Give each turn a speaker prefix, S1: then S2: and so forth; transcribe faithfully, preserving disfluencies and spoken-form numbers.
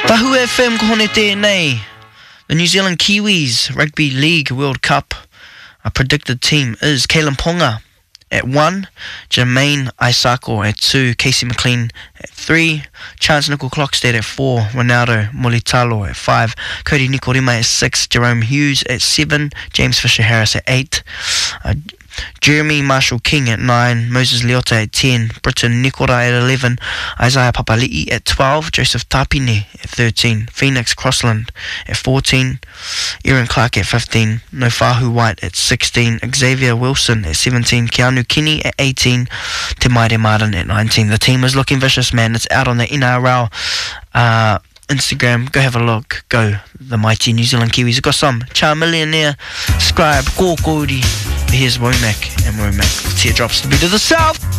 S1: Tahu F M ko hone tēnei. The New Zealand Kiwis Rugby League World Cup. Our predicted team is Kalen Ponga at one, Jermaine Isako at two, Casey McLean at three, Chance Nickel Clockstead at four, Ronaldo Molitalo at five, Cody Nikorima at six, Jerome Hughes at seven, James Fisher-Harris at eight, uh, Jeremy Marshall King at nine, Moses Leota at ten, Britton Nikora at eleven, Isaiah Papali'i at twelve, Joseph Tapine at thirteen, Phoenix Crossland at fourteen, Aaron Clark at fifteen, Nofahu White at sixteen, Xavier Wilson at seventeen, Keanu Kinney at eighteen, Te Maire Martin at nineteen. The team is looking vicious, man. It's out on the N R L uh, Instagram. Go have a look. Go, the mighty New Zealand Kiwis. We've got some Cha Millionaire, Scribe, Ko Kōri. Here's Womack and Womack, Teardrops to be to the south.